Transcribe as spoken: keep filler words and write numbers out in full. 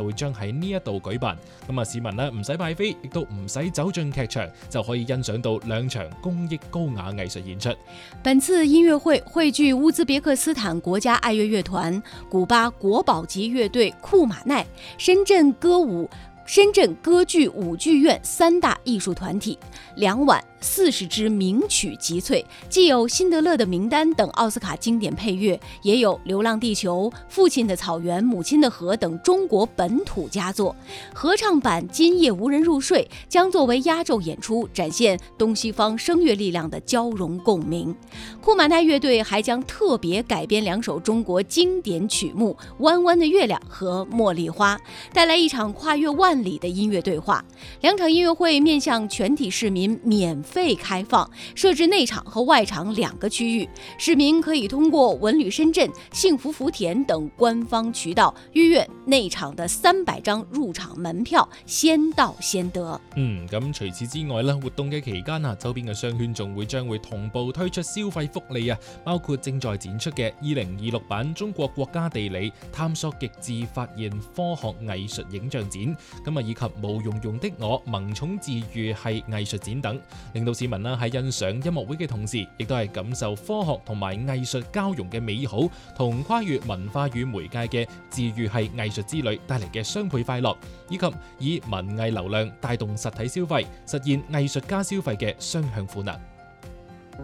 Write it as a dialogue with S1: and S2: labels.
S1: 會將喺呢一度舉辦。咁啊，市民呢唔使買飛，亦都唔使走進劇場，就可以欣賞到兩場公益高雅藝術演出。
S2: 本次音樂會匯聚烏茲別克斯坦國家愛樂樂團、古巴國寶級樂隊庫馬奈、深圳歌舞、深圳歌劇舞劇院三大藝術團體，兩晚四十支名曲集萃，既有辛德勒的名單等奧斯卡經典配樂，也有流浪地球、父親的草原、母親的河等中國本土佳作。合唱版今夜無人入睡將作為壓軸演出，展現東西方聲樂力量的交融共鳴。庫馬奈樂隊還將特別改編兩首中國經典曲目《彎彎的月亮》和《茉莉花》，帶來一場跨越萬里的音樂對話。兩場音樂會面向全體市民免費開放，設置內場和外場兩個區域，市民可以通過文旅深圳、幸福福田等官方渠道預約內場的三百張入場門票，先到先得。
S1: 嗯，咁除此之外咧，活動嘅期間啊，周邊嘅商圈仲會將會同步推出消費福利啊，包括正在展出嘅二零二六版中國國家地理探索極致發現科學藝術影像展，咁啊以及毛茸茸的我萌寵治癒系藝術展等，令到市民啦喺欣賞音樂會嘅同時，亦都係感受科學同埋藝術交融嘅美好，同跨越文化與媒介嘅治癒系藝術之旅帶嚟嘅雙倍快樂，以及以文藝流量帶動實體消費，實現藝術加消費嘅雙向賦能。